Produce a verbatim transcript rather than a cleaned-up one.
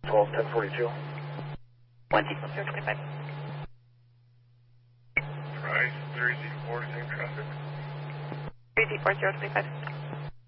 twelve ten forty-two. one zero two five. Price three Z four, same traffic. three Z four zero two five.